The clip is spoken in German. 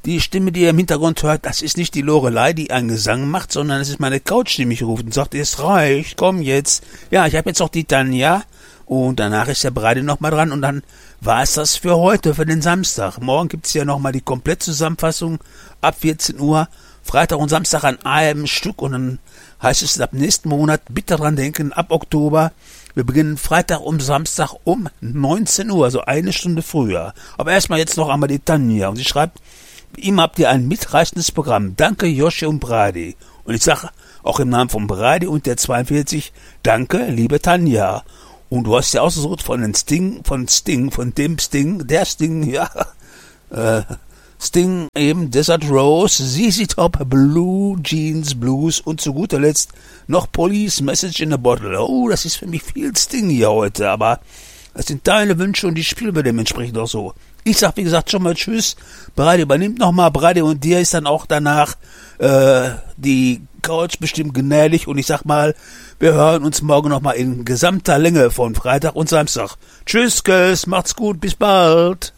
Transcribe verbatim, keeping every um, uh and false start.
Die Stimme, die ihr im Hintergrund hört, das ist nicht die Lorelei, die einen Gesang macht, sondern es ist meine Couch, die mich ruft und sagt, es reicht, komm jetzt. Ja, ich habe jetzt noch die Tanja und danach ist der Brady nochmal dran und dann war es das für heute, für den Samstag. Morgen gibt's ja nochmal die Komplettzusammenfassung ab vierzehn Uhr, Freitag und Samstag an einem Stück und dann heißt es ab nächsten Monat, bitte dran denken, ab Oktober. Wir beginnen Freitag um Samstag um neunzehn Uhr, also eine Stunde früher. Aber erstmal jetzt noch einmal die Tanja und sie schreibt, ihm habt ihr ein mitreißendes Programm. Danke, Joshi und Brady. Und ich sage auch im Namen von Brady und der zweiundvierzig, danke, liebe Tanja. Und du hast ja ausgesucht von den Sting, von Sting, von dem Sting, der Sting, ja, äh, Sting eben, Desert Rose, Z Z Top, Blue Jeans Blues und zu guter Letzt noch Police Message in a Bottle. Oh, das ist für mich viel Sting hier heute, aber das sind deine Wünsche und die spielen wir dementsprechend auch so. Ich sag, wie gesagt, schon mal Tschüss. Brady übernimmt nochmal. Brady und dir ist dann auch danach äh, die Couch bestimmt gnädig. Und ich sag mal, wir hören uns morgen nochmal in gesamter Länge von Freitag und Samstag. Tschüss, Kös, macht's gut, bis bald.